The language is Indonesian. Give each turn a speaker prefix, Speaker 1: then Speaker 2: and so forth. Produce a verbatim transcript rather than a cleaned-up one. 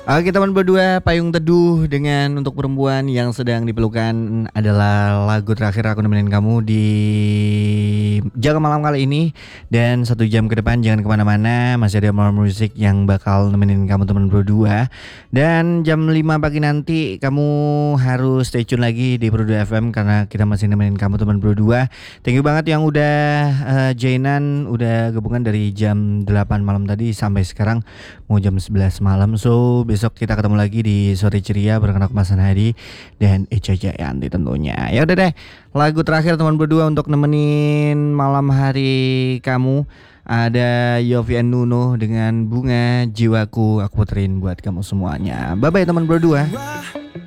Speaker 1: Oke teman berdua, Payung Teduh dengan untuk perempuan yang sedang dipelukan adalah lagu terakhir aku nemenin kamu di Jaga Malam kali ini. Dan satu jam ke depan jangan kemana-mana, masih ada Malam Musik yang bakal nemenin kamu teman berdua. Dan jam lima pagi nanti kamu harus stay tune lagi di Pro dua F M karena kita masih nemenin kamu teman berdua. Thank you banget yang udah uh, joinan, udah gabungan dari jam delapan malam tadi sampai sekarang mau jam sebelas malam. So besok kita ketemu lagi di Sore Ceria bareng aku Mas Hadi dan Eca Jayanti tentunya. Ya udah deh, lagu terakhir teman berdua untuk nemenin malam hari kamu ada Yofi and Nuno dengan Bunga Jiwaku. Aku puterin buat kamu semuanya. Bye bye teman berdua.